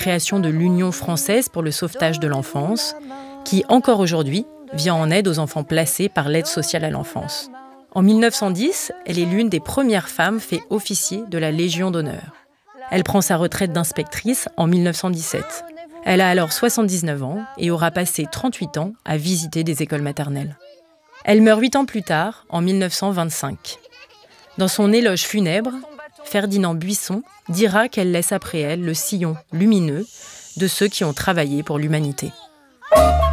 création de l'Union française pour le sauvetage de l'enfance, qui, encore aujourd'hui, vient en aide aux enfants placés par l'aide sociale à l'enfance. En 1910, elle est l'une des premières femmes fait officier de la Légion d'honneur. Elle prend sa retraite d'inspectrice en 1917. Elle a alors 79 ans et aura passé 38 ans à visiter des écoles maternelles. Elle meurt 8 ans plus tard, en 1925. Dans son éloge funèbre, Ferdinand Buisson dira qu'elle laisse après elle le sillon lumineux de ceux qui ont travaillé pour l'humanité.